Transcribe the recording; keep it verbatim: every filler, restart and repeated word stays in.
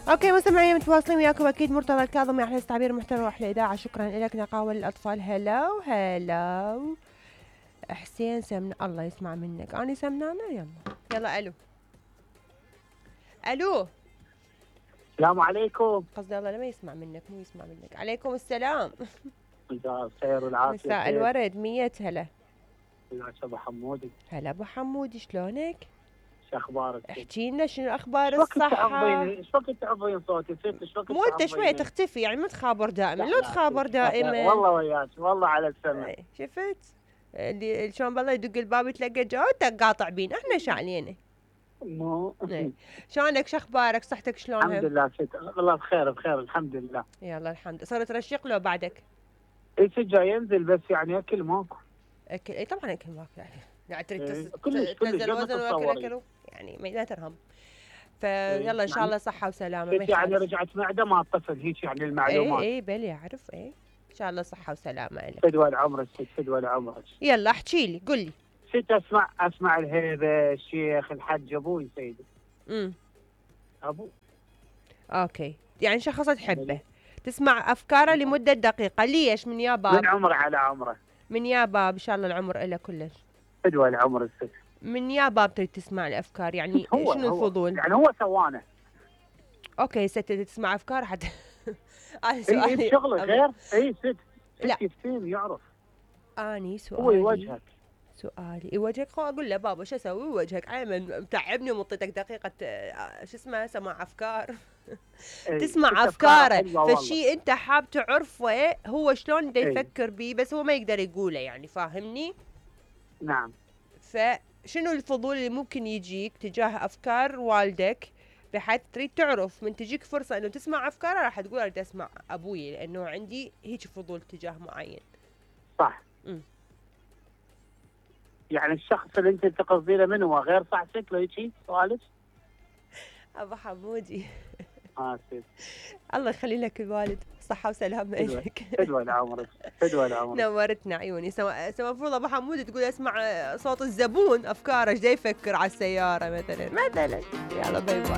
اوكي مستمعين متواصلين وياكم اكيد. مرتضى الكاظمي احلى تعبير محتوى واحلى اذاعه. شكرا لك. نقاول الاطفال. هلاو هلاو حسين سمن. الله يسمع منك. اني سمنانه. يلا يلا. الو الو. السلام عليكم. قصدي الله لما يسمع منك مو يسمع منك. عليكم السلام. مساء الخير والعافيه. مساء الورد. مية هلا. يا ابو حمودي. هلا ابو حمودي شلونك؟ شو اخبارك؟ احكي لنا شنو اخبار الصحه؟ ايش وقت تعبين صوتي؟ ايش وقت مو انت شوي تختفي يعني ما تخابر دائما. لو تخابر دائما والله وياك والله على السمع. شفت اللي شلون بالله يدق الباب يتلقى جوتك قاطع بينا. احنا شعلينا مو شلونك؟ شو اخبارك؟ صحتك شلونها؟ الحمد لله ست والله بخير بخير الحمد لله. يلا الحمد. صرت رشيق لو بعدك؟ اي جاي ينزل بس يعني اكل ماكو. اكل اي طبعا اكل ماكو يعني يعني تريد إيه. تنزل وزن واكل اكل يعني ما ترهم. فيلا ان شاء الله صحه وسلامه. يعني رجعت معده ما اتصل هيك يعني المعلومات. اي اي بلي اعرف. اي ان شاء الله صحه وسلامه لك. فدوى العمر ست فدوى العمر. يلا احكي لي قل لي. ست اسمع اسمع الهيبه الشيخ الحج ابوي سيدي. امم ابو اوكي يعني شخص تحبه تسمع افكاره لمده دقيقه. ليش؟ من يا باب؟ من عمره على عمره. من يا باب ان شاء الله العمر له كلش. فدوى العمر الست. من يا باب تريد تسمع الافكار يعني هو شنو الفضول؟ يعني هو سوانا. اوكي ست تسمع افكار حتى انا سؤالي اي شغله غير. اي ست لا يفتين يعرف. اني سؤالي هو يوجهك. سؤالي يوجهك. اقول له بابا شو اسوي؟ يوجهك عيمن متعبني ومطيتك دقيقه شو اسمه سماع افكار. تسمع افكاره فالشيء انت حاب تعرفه هو شلون بده يفكر بيه بس هو ما يقدر يقوله يعني. فاهمني؟ نعم. فشنو الفضول اللي ممكن يجيك تجاه افكار والدك بحيث تريد تعرف من تجيك فرصه انه تسمع افكاره راح تقول اريد اسمع ابوي لانه عندي هيك فضول تجاه معين. صح. امم يعني الشخص اللي انت تقصدي له من هو غير صح ست لو هيك سؤالك؟ ابو حمودي. اه ست. الله يخلي لك الوالد. صحة وسلامة لك. فدوى العمر فدوى العمر. نورتنا عيوني. سما سما المفروض ابو حمود تقول اسمع صوت الزبون افكاره ايش دا يفكر على السيارة مثلا مثلا. يلا باي باي.